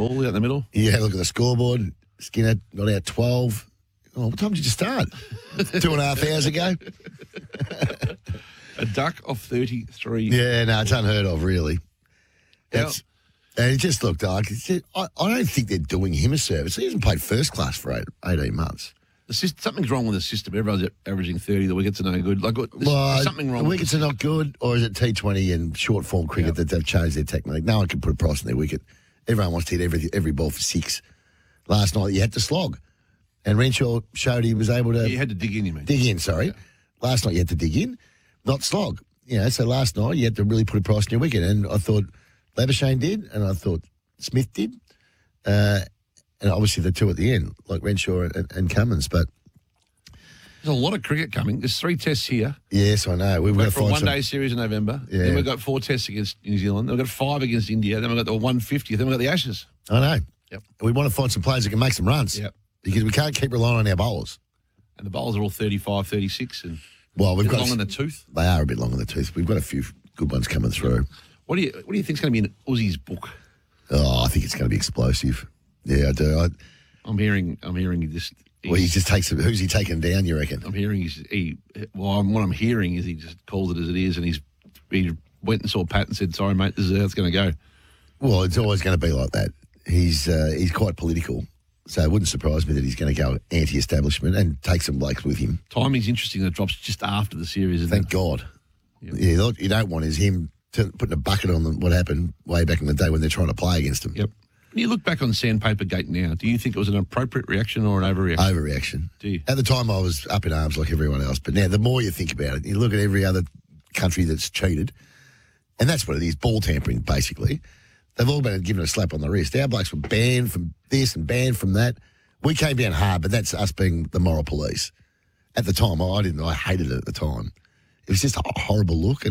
ball out in the middle. Yeah, look at the scoreboard. Skinner got out 12. Oh, what time did you start? 2.5 hours ago. A duck of 33. Yeah, no, it's unheard of, really. Yeah. And it just looked like, I don't think they're doing him a service. He hasn't played first class for 18 months. Something's wrong with the system. Everyone's averaging 30. The wickets are no good. There's something wrong. The wickets are not good, or is it T20 and short form cricket that they've changed their technique? No one can put a price on their wicket. Everyone wants to hit every ball for 6. Last night you had to slog, and Renshaw showed he was able to. You had to dig in, you mean? Dig in, sorry. Yeah. Last night you had to dig in, not slog. So last night you had to really put a price on your wicket, and I thought Labuschagne did, and I thought Smith did. And obviously the two at the end, like Renshaw and Cummins. But there's a lot of cricket coming. There's 3 tests here. Yes, I know. We've got for a one-day series in November. Yeah. Then we've got 4 tests against New Zealand. Then we've got 5 against India. Then we've got the 150th. Then we've got the Ashes. I know. Yep. We want to find some players that can make some runs. Yep. Because we can't keep relying on our bowlers. And the bowlers are all 35, 36. And we've got long in the tooth. They are a bit long in the tooth. We've got a few good ones coming through. What do you think is going to be in Uzi's book? Oh, I think it's going to be explosive. Yeah, I do. I'm hearing he just. He just takes. Who's he taking down? You reckon? I'm hearing what I'm hearing is he just calls it as it is, and he went and saw Pat and said, "Sorry, mate, this is how it's going to go." Well, it's always going to be like that. He's quite political, so it wouldn't surprise me that he's going to go anti-establishment and take some blokes with him. Timing's interesting. That it drops just after the series. Thank God. Yep. Yeah, what you don't want is him putting a bucket on them. What happened way back in the day when they're trying to play against him. Yep. When you look back on Sandpaper Gate now, do you think it was an appropriate reaction or an overreaction? Overreaction. Do you? At the time, I was up in arms like everyone else. But now, the more you think about it, you look at every other country that's cheated, and that's what it is, ball tampering, basically. They've all been given a slap on the wrist. Our blokes were banned from this and banned from that. We came down hard, but that's us being the moral police. At the time, I hated it at the time. It was just a horrible look.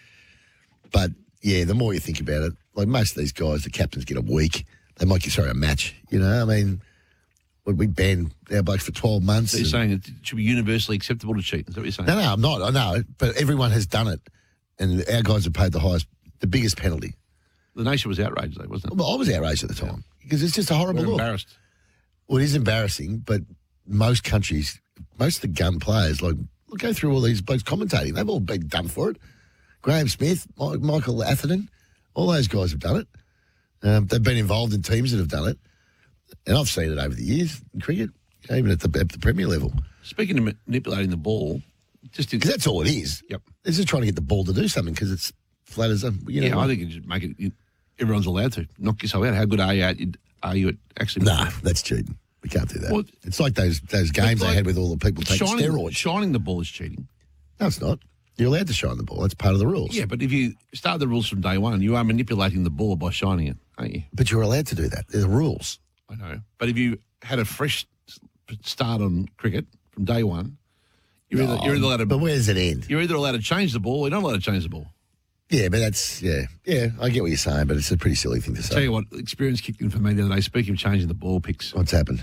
But, yeah, the more you think about it, like most of these guys, the captains get a week. They might get, a match. I mean, we banned our blokes for 12 months. So you're saying it should be universally acceptable to cheat? Is that what you're saying? No, I'm not. I know. But everyone has done it. And our guys have paid the biggest penalty. The nation was outraged, though, wasn't it? Well, I was outraged at the time because it's just a horrible look. Embarrassed. Well, it is embarrassing, but most countries, most of the gun players, go through all these blokes commentating. They've all been done for it. Graham Smith, Michael Atherton, all those guys have done it. They've been involved in teams that have done it. And I've seen it over the years in cricket, even at the Premier level. Speaking of manipulating the ball, because that's all it is. Yep. It's just trying to get the ball to do something because it's flat as a... I think you just make it... Everyone's allowed to. Knock yourself out. How good are you at actually... Nah, that's cheating. We can't do that. Well, it's like those games they had with all the people taking steroids. Shining the ball is cheating. No, it's not. You're allowed to shine the ball. That's part of the rules. Yeah, but if you start the rules from day one, you are manipulating the ball by shining it, aren't you? But you're allowed to do that. They're the rules. I know. But if you had a fresh start on cricket from day one, you're either allowed to... But where does it end? You're either allowed to change the ball or you're not allowed to change the ball. Yeah, but that's... Yeah, I get what you're saying, but it's a pretty silly thing to say. I'll tell you what, experience kicked in for me the other day. Speaking of changing the ball picks. What's happened?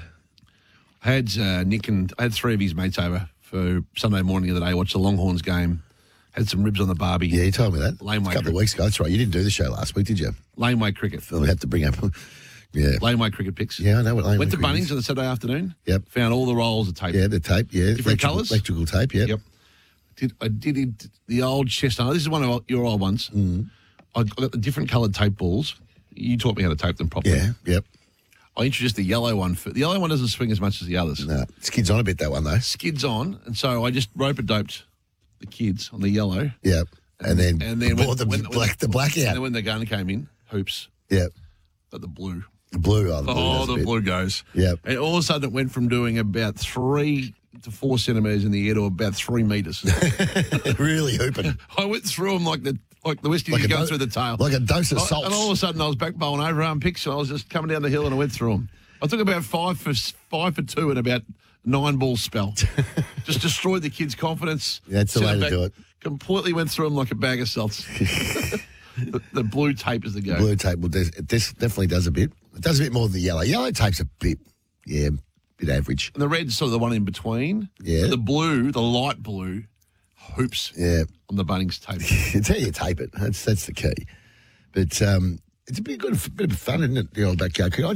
I had Nick and... I had 3 of his mates over for Sunday morning the other day, watched the Longhorns game. Had some ribs on the barbie. Yeah, you told me that. Laneway a couple of weeks ago. That's right. You didn't do the show last week, did you? Laneway cricket. So we have to bring up... Yeah. Laneway cricket picks. Yeah, I know what Laneway Went to cricket Bunnings is. on the Saturday afternoon. Yep. Found all the rolls of tape. Yeah, the tape, yeah. Different colours? Electrical tape, Yep. I did the old chestnut. This is one of your old ones. Mm. I got the different coloured tape balls. You taught me how to tape them properly. Yeah, yep. I introduced the yellow one. The yellow one doesn't swing as much as the others. No, skids on a bit, that one, though. Skids on, and so I just rope-a-doped the kids on the yellow. Yep. And then bought the black out. And then when the gun came in, hoops. Yep. But the blue. The blue. The blue goes. Yep. And all of a sudden it went from doing about 3 to 4 centimetres in the air to about 3 metres. Really hooping. I went through them like the West Indies going through the tail. Like a dose of salt. And all of a sudden I was back bowling overarm picks, and I was just coming down the hill and I went through them. I took about 5 for 2 in about 9 ball spell. Just destroyed the kids' confidence. Yeah, that's the way to do it. Completely went through them like a bag of salts. the blue tape is the go. Blue tape, this definitely does a bit. It does a bit more than the yellow. Yellow tape's a bit average. And the red's sort of the one in between. Yeah. The blue, the light blue, hoops on the Bunnings tape. It's how you tape it. That's the key. But it's a bit of fun, isn't it, the old backyard cricket?